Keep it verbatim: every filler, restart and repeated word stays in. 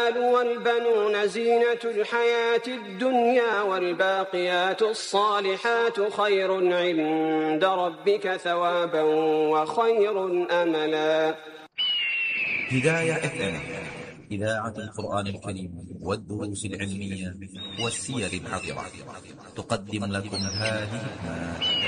المال والبنون زينة الحياة الدنيا والباقيات الصالحات خير عند ربك ثوابا وخير أملا. هداية إف إم، إذاعة القرآن الكريم والدروس العلمية والسير العطرة، تقدم لكم هذه المادة.